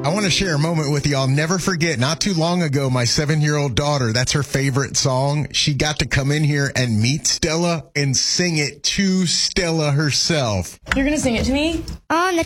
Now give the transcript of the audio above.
I want to share a moment with you I'll never forget. Not too long ago, my 7-year-old daughter, that's her favorite song. She got to come in here and meet Stella and sing it to Stella herself. You're going to sing it to me? On the